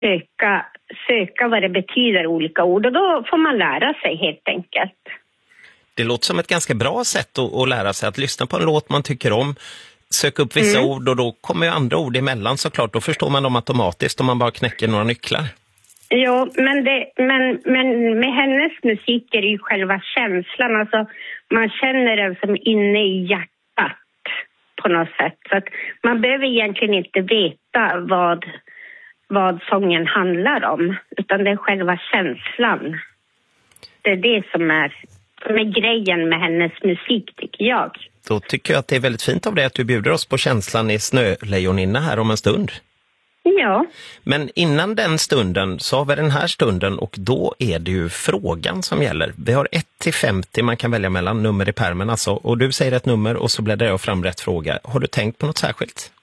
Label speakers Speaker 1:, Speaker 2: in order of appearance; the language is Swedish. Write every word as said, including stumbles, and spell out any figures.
Speaker 1: söka, söka vad det betyder olika ord. Och då får man lära sig helt enkelt.
Speaker 2: Det låter som ett ganska bra sätt att, att lära sig att lyssna på en låt man tycker om. Söka upp vissa mm. ord och då kommer ju andra ord emellan såklart. Då förstår man dem automatiskt om man bara knäcker några nycklar.
Speaker 1: Jo, men, det, men, men med hennes musik är det ju själva känslan. Alltså, man känner den som inne i hjärtat på något sätt. Så att man behöver egentligen inte veta vad, vad sången handlar om. Utan det är själva känslan. Det är det som är, som är grejen med hennes musik, tycker jag.
Speaker 2: Då tycker jag att det är väldigt fint av dig att du bjuder oss på känslan i Snölejoninna här om en stund.
Speaker 1: Ja.
Speaker 2: Men innan den stunden så har vi den här stunden och då är det ju frågan som gäller. Vi har ett till femtio man kan välja mellan nummer i pärmen alltså. Och du säger ett nummer och så blir det jag fram rätt fråga. Har du tänkt på något särskilt?